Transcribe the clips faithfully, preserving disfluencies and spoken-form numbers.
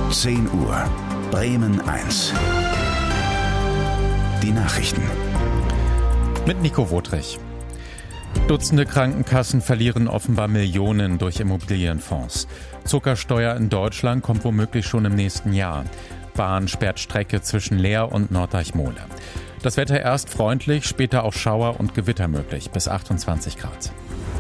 zehn Uhr, Bremen eins. Die Nachrichten. Mit Nico Wotrich. Dutzende Krankenkassen verlieren offenbar Millionen durch Immobilienfonds. Zuckersteuer in Deutschland kommt womöglich schon im nächsten Jahr. Bahn sperrt Strecke zwischen Leer und Norddeich-Mohle. Das Wetter erst freundlich, später auch Schauer und Gewitter möglich, bis achtundzwanzig Grad.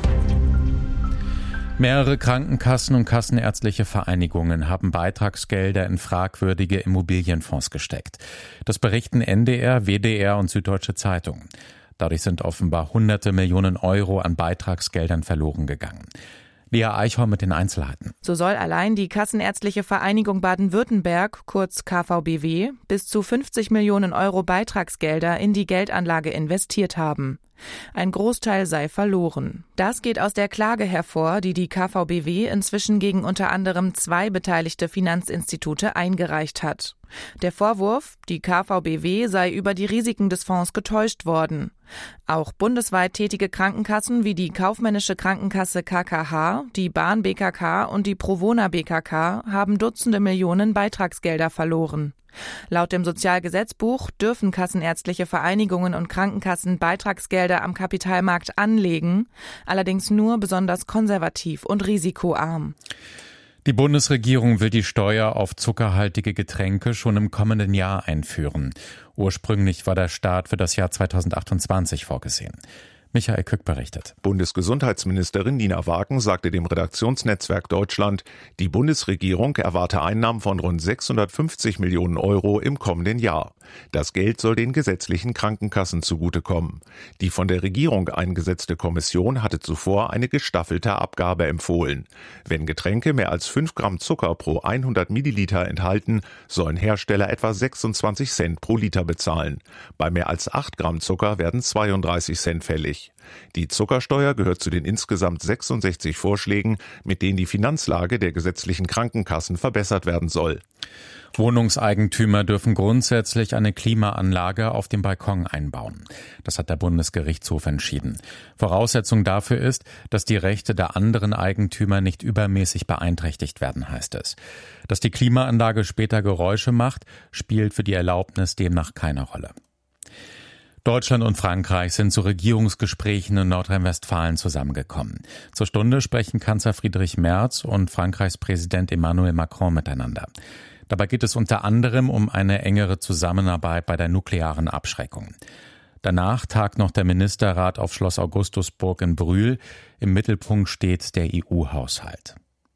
Mehrere Krankenkassen und kassenärztliche Vereinigungen haben Beitragsgelder in fragwürdige Immobilienfonds gesteckt. Das berichten N D R, W D R und Süddeutsche Zeitung. Dadurch sind offenbar hunderte Millionen Euro an Beitragsgeldern verloren gegangen. Lea Eichhorn mit den Einzelheiten. So soll allein die Kassenärztliche Vereinigung Baden-Württemberg, kurz K V B W, bis zu fünfzig Millionen Euro Beitragsgelder in die Geldanlage investiert haben. Ein Großteil sei verloren. Das geht aus der Klage hervor, die die K V B W inzwischen gegen unter anderem zwei beteiligte Finanzinstitute eingereicht hat. Der Vorwurf, die K V B W sei über die Risiken des Fonds getäuscht worden. Auch bundesweit tätige Krankenkassen wie die Kaufmännische Krankenkasse K K H, die Bahn B K K und die Provona B K K haben Dutzende Millionen Beitragsgelder verloren. Laut dem Sozialgesetzbuch dürfen kassenärztliche Vereinigungen und Krankenkassen Beitragsgelder am Kapitalmarkt anlegen, allerdings nur besonders konservativ und risikoarm. Die Bundesregierung will die Steuer auf zuckerhaltige Getränke schon im kommenden Jahr einführen. Ursprünglich war der Start für das Jahr zweitausendachtundzwanzig vorgesehen. Michael Kück berichtet. Bundesgesundheitsministerin Nina Wagen sagte dem Redaktionsnetzwerk Deutschland, die Bundesregierung erwarte Einnahmen von rund sechshundertfünfzig Millionen Euro im kommenden Jahr. Das Geld soll den gesetzlichen Krankenkassen zugutekommen. Die von der Regierung eingesetzte Kommission hatte zuvor eine gestaffelte Abgabe empfohlen. Wenn Getränke mehr als fünf Gramm Zucker pro hundert Milliliter enthalten, sollen Hersteller etwa sechsundzwanzig Cent pro Liter bezahlen. Bei mehr als acht Gramm Zucker werden zweiunddreißig Cent fällig. Die Zuckersteuer gehört zu den insgesamt sechsundsechzig Vorschlägen, mit denen die Finanzlage der gesetzlichen Krankenkassen verbessert werden soll. Wohnungseigentümer dürfen grundsätzlich eine Klimaanlage auf dem Balkon einbauen. Das hat der Bundesgerichtshof entschieden. Voraussetzung dafür ist, dass die Rechte der anderen Eigentümer nicht übermäßig beeinträchtigt werden, heißt es. Dass die Klimaanlage später Geräusche macht, spielt für die Erlaubnis demnach keine Rolle. Deutschland und Frankreich sind zu Regierungsgesprächen in Nordrhein-Westfalen zusammengekommen. Zur Stunde sprechen Kanzler Friedrich Merz und Frankreichs Präsident Emmanuel Macron miteinander. Dabei geht es unter anderem um eine engere Zusammenarbeit bei der nuklearen Abschreckung. Danach tagt noch der Ministerrat auf Schloss Augustusburg in Brühl. Im Mittelpunkt steht der E U-Haushalt.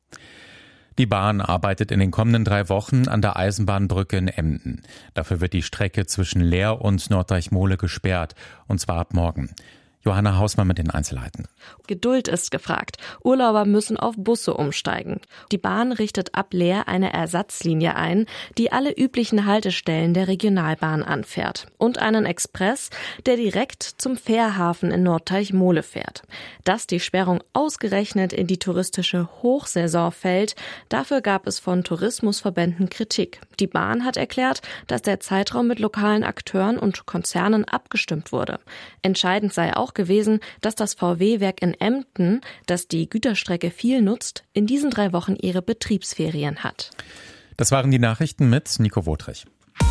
Die Bahn arbeitet in den kommenden drei Wochen an der Eisenbahnbrücke in Emden. Dafür wird die Strecke zwischen Leer und Norddeich-Mohle gesperrt, und zwar ab morgen. Johanna Hausmann mit den Einzelheiten. Geduld ist gefragt. Urlauber müssen auf Busse umsteigen. Die Bahn richtet ab Leer eine Ersatzlinie ein, die alle üblichen Haltestellen der Regionalbahn anfährt. Und einen Express, der direkt zum Fährhafen in Norddeich-Mohle fährt. Dass die Sperrung ausgerechnet in die touristische Hochsaison fällt, dafür gab es von Tourismusverbänden Kritik. Die Bahn hat erklärt, dass der Zeitraum mit lokalen Akteuren und Konzernen abgestimmt wurde. Entscheidend sei auch gewesen, dass das V W-Werk in Emden, das die Güterstrecke viel nutzt, in diesen drei Wochen ihre Betriebsferien hat. Das waren die Nachrichten mit Nico Wotrich.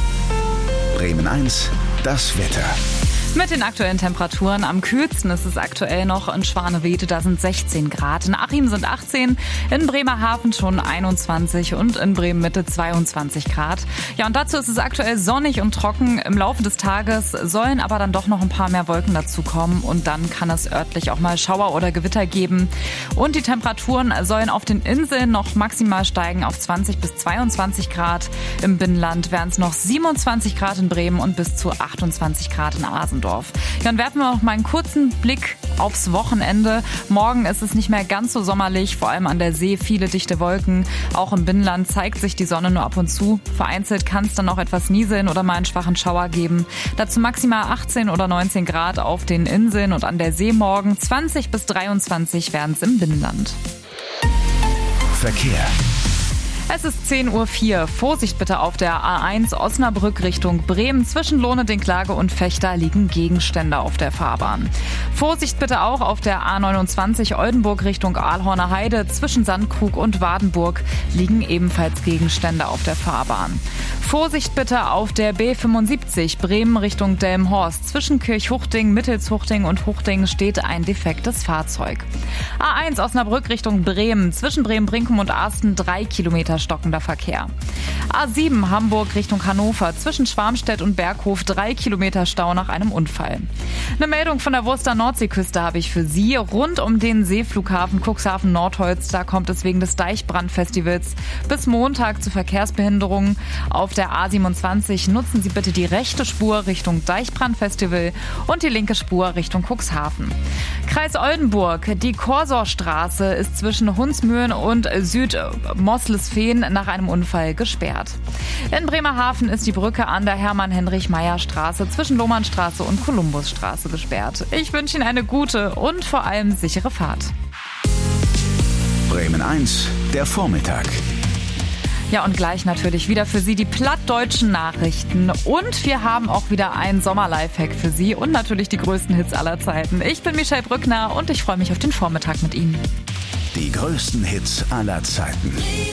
Bremen eins, das Wetter. Mit den aktuellen Temperaturen am kühlsten ist es aktuell noch in Schwanewede, da sind sechzehn Grad. In Achim sind achtzehn, in Bremerhaven schon einundzwanzig und in Bremen-Mitte zweiundzwanzig Grad. Ja, und dazu ist es aktuell sonnig und trocken. Im Laufe des Tages sollen aber dann doch noch ein paar mehr Wolken dazukommen und dann kann es örtlich auch mal Schauer oder Gewitter geben. Und die Temperaturen sollen auf den Inseln noch maximal steigen auf zwanzig bis zweiundzwanzig Grad. Im Binnenland wären es noch siebenundzwanzig Grad in Bremen und bis zu achtundzwanzig Grad in Asendorf. Dann werfen wir noch mal einen kurzen Blick aufs Wochenende. Morgen ist es nicht mehr ganz so sommerlich, vor allem an der See viele dichte Wolken. Auch im Binnenland zeigt sich die Sonne nur ab und zu. Vereinzelt kann es dann noch etwas nieseln oder mal einen schwachen Schauer geben. Dazu maximal achtzehn oder neunzehn Grad auf den Inseln und an der See morgen. zwanzig bis dreiundzwanzig werden es im Binnenland. Verkehr. Es ist zehn Uhr vier. Vorsicht bitte auf der A eins Osnabrück Richtung Bremen. Zwischen Lohne-Dinklage und Vechta liegen Gegenstände auf der Fahrbahn. Vorsicht bitte auch auf der A neunundzwanzig Oldenburg Richtung Aalhorner Heide. Zwischen Sandkrug und Wadenburg liegen ebenfalls Gegenstände auf der Fahrbahn. Vorsicht bitte auf der B fünfundsiebzig Bremen Richtung Delmenhorst. Zwischen Kirchhuchting, Mittelshuchting und Huchting steht ein defektes Fahrzeug. A eins Osnabrück Richtung Bremen. Zwischen Bremen-Brinkum und Arsten drei Kilometer stockender Verkehr. A sieben Hamburg Richtung Hannover. Zwischen Schwarmstedt und Berghof drei Kilometer Stau nach einem Unfall. Eine Meldung von der Wurster Nordseeküste habe ich für Sie. Rund um den Seeflughafen Cuxhaven-Nordholz, da kommt es wegen des Deichbrandfestivals bis Montag zu Verkehrsbehinderungen. Auf der A siebenundzwanzig nutzen Sie bitte die rechte Spur Richtung Deichbrandfestival und die linke Spur Richtung Cuxhaven. Kreis Oldenburg. Die Korsorstraße ist zwischen Hunsmühlen und Südmosslesfehn nach einem Unfall gesperrt. In Bremerhaven ist die Brücke an der Hermann-Heinrich-Meyer-Straße zwischen Lohmannstraße und Kolumbusstraße gesperrt. Ich wünsche Ihnen eine gute und vor allem sichere Fahrt. Bremen eins, der Vormittag. Ja, und gleich natürlich wieder für Sie die plattdeutschen Nachrichten. Und wir haben auch wieder einen Sommer-Lifehack für Sie und natürlich die größten Hits aller Zeiten. Ich bin Michelle Brückner und ich freue mich auf den Vormittag mit Ihnen. Die größten Hits aller Zeiten.